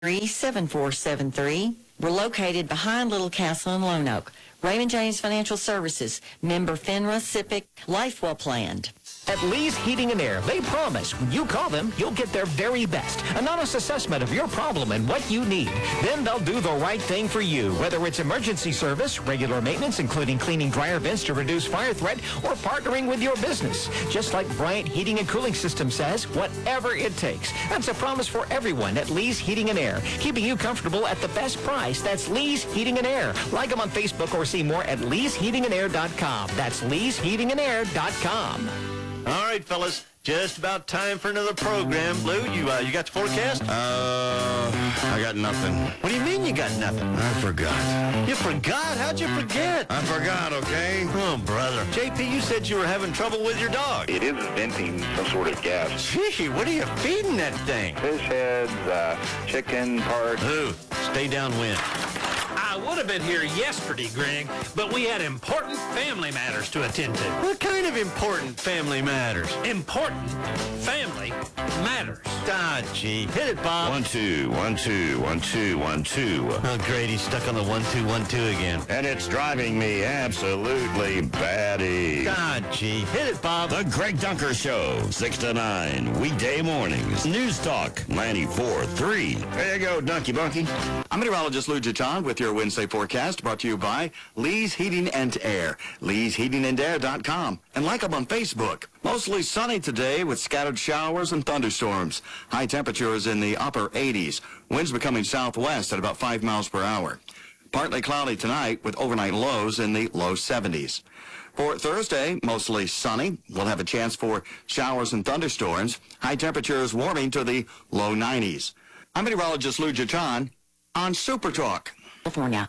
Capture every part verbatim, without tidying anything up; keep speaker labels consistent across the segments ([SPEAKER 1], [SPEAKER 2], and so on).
[SPEAKER 1] three seven four seven three. We're located behind Little Castle in Lone Oak. Raymond James Financial Services, member FINRA, SIPC, Life Well Planned.
[SPEAKER 2] At Lee's Heating and Air, they promise when you call them, you'll get their very best. An honest assessment of your problem and what you need. Then they'll do the right thing for you, whether it's emergency service, regular maintenance, including cleaning dryer vents to reduce fire threat, or partnering with your business. Just like Bryant Heating and Cooling System says, whatever it takes. That's a promise for everyone at Lee's Heating and Air, keeping you comfortable at the best price. That's Lee's Heating and Air. Like them on Facebook or see more at lees heating and air dot com. That's lees heating and air dot com.
[SPEAKER 3] All right, fellas, just about time for another program. Blue, you uh, you got the forecast?
[SPEAKER 4] Uh, I got nothing.
[SPEAKER 3] What do you mean you got nothing?
[SPEAKER 4] I forgot.
[SPEAKER 3] You forgot? How'd you forget?
[SPEAKER 4] I forgot, okay?
[SPEAKER 3] Oh, brother. J P, you said you were having trouble with your dog.
[SPEAKER 5] It is venting some sort of gas.
[SPEAKER 3] Gee, what are you feeding that thing?
[SPEAKER 5] Fish heads, uh, chicken parts.
[SPEAKER 3] Ooh, stay downwind.
[SPEAKER 6] I would have been here yesterday, Greg, but we had important family matters to attend to.
[SPEAKER 3] What kind of important family matters?
[SPEAKER 6] Important family matters.
[SPEAKER 3] Ah, gee. Hit it, Bob.
[SPEAKER 4] One, two, one, two, one, two, one, two.
[SPEAKER 3] Oh, great. He's stuck on the one, two, one, two again.
[SPEAKER 4] And it's driving me absolutely batty.
[SPEAKER 3] God, gee. Hit it, Bob.
[SPEAKER 4] The Greg Dunker Show, six to nine, weekday mornings. News Talk, ninety-four three. There you go, Dunky Bunky.
[SPEAKER 7] I'm meteorologist Lou John with your Wednesday forecast, brought to you by Lee's Heating and Air, lees heating and air dot com, and like them on Facebook. Mostly sunny today with scattered showers and thunderstorms. High temperatures in the upper eighties. Winds becoming southwest at about five miles per hour. Partly cloudy tonight with overnight lows in the low seventies. For Thursday, mostly sunny. We'll have a chance for showers and thunderstorms. High temperatures warming to the low nineties. I'm meteorologist Lou John on Super Talk.
[SPEAKER 1] California.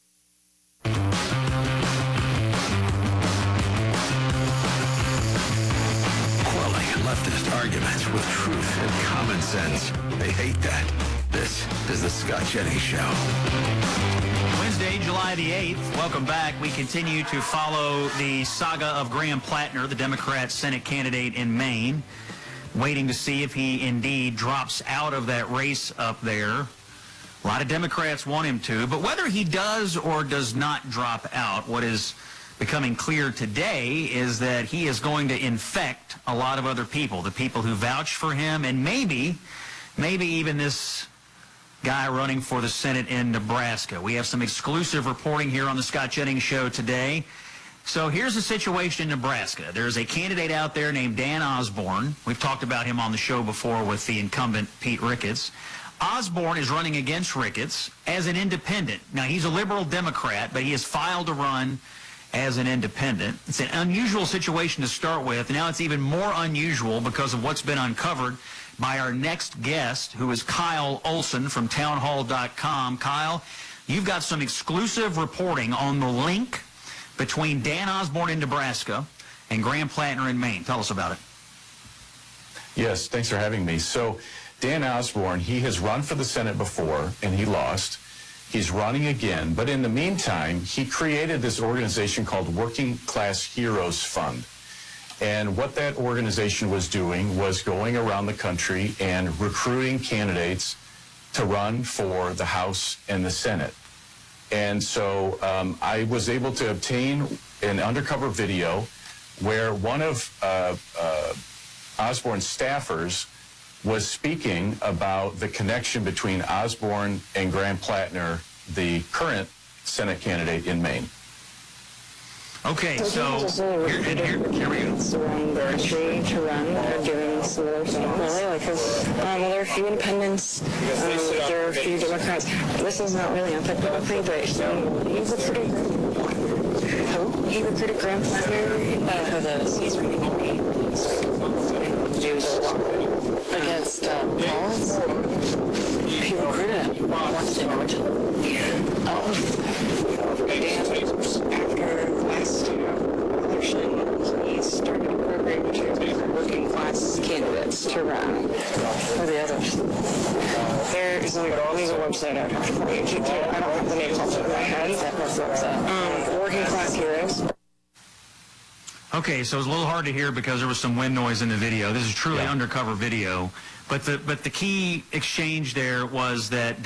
[SPEAKER 8] Quelling leftist arguments with truth and common sense. They hate that. This is the Scott Jennings Show.
[SPEAKER 9] Wednesday, July the eighth. Welcome back. We continue to follow the saga of Graham Plattner, the Democrat Senate candidate in Maine, waiting to see if he indeed drops out of that race up there. A lot of Democrats want him to, but whether he does or does not drop out, what is becoming clear today is that he is going to infect a lot of other people, the people who vouch for him, and maybe, maybe even this guy running for the Senate in Nebraska. We have some exclusive reporting here on the Scott Jennings Show today. So here's the situation in Nebraska. There's a candidate out there named Dan Osborne. We've talked about him on the show before with the incumbent Pete Ricketts. Osborne is running against Ricketts as an independent. Now, he's a liberal Democrat, but he has filed to run as an independent. It's an unusual situation to start with. Now it's even more unusual because of what's been uncovered by our next guest, who is Kyle Olson from townhall dot com. Kyle, you've got some exclusive reporting on the link between Dan Osborne in Nebraska and Graham Plattner in Maine. Tell us about it.
[SPEAKER 10] Yes, thanks for having me. So Dan Osborne, he has run for the Senate before, and he lost. He's running again. But in the meantime, he created this organization called Working Class Heroes Fund. And what that organization was doing was going around the country and recruiting candidates to run for the House and the Senate. And so um, I was able to obtain an undercover video where one of uh, uh, Osborne's staffers was speaking about the connection between Osborne and Graham Plattner, the current Senate candidate in Maine.
[SPEAKER 9] Okay, so here, here, here, here we go.
[SPEAKER 11] Around the country to run are doing similar stuff. Really, like, cause, um, well, there are a few independents, um, there are a few Democrats. This is not really anti-policy, but um, he recruited. Who? He recruited Graham Plattner. Uh, who those? He's running in Maine. Jews against um, Collins. He recruited him. Wants to go to. Yeah. Oh. After last election, he started a program to working class candidates to run for the others. There's a legal website out here. I don't have the name off the top of my head. Um, Working Class Heroes.
[SPEAKER 9] Okay, so it's a little hard to hear because there was some wind noise in the video. This is truly yeah. undercover video But the but the key exchange there was that